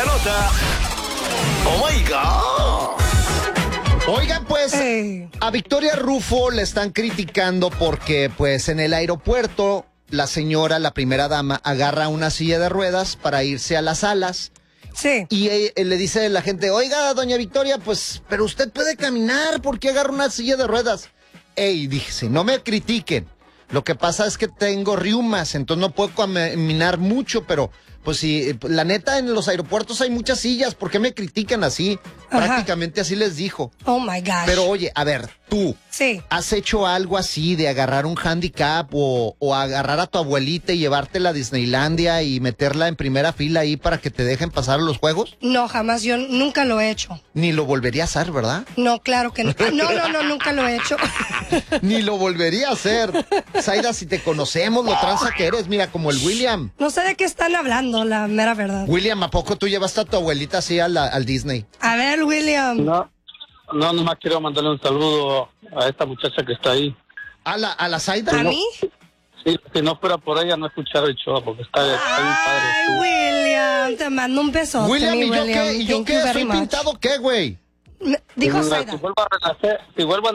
nota. Oh my God. Oigan, pues, a Victoria Rufo le están criticando porque, pues, en el aeropuerto, la señora, la primera dama, agarra una silla de ruedas para irse a las salas. Sí. Y le dice a la gente, oiga, doña Victoria, pues, pero usted puede caminar, ¿por qué agarra una silla de ruedas? Dice, no me critiquen. Lo que pasa es que tengo riumas, entonces no puedo caminar mucho, pero pues sí, la neta en los aeropuertos hay muchas sillas, ¿por qué me critican así? Ajá. Prácticamente así les dijo. Oh my gosh. Pero oye, a ver, tú, Sí. ¿has hecho algo así de agarrar un handicap o agarrar a tu abuelita y llevártela a Disneylandia y meterla en primera fila ahí para que te dejen pasar los juegos? No, jamás, yo nunca lo he hecho. Ni lo volvería a hacer, ¿verdad? No, claro que no. No, nunca lo he hecho. Ni lo volvería a hacer. Zaida, si te conocemos, lo tranza que eres, mira, como el William. No sé de qué están hablando, la mera verdad. William, ¿a poco tú llevaste a tu abuelita así al Disney? A ver, William. No, nomás quiero mandarle un saludo a esta muchacha que está ahí. ¿A la Zaida? ¿A mí? Sí, si no fuera por ella, no escuchar el show, porque está bien padre. Ay, William, te mando un besote, William, mi ¿y yo William. qué? ¿Y yo Thank qué? you very ¿Soy much. pintado qué, güey? Dijo Si Zaida. vuelvo a renacer, si vuelvo a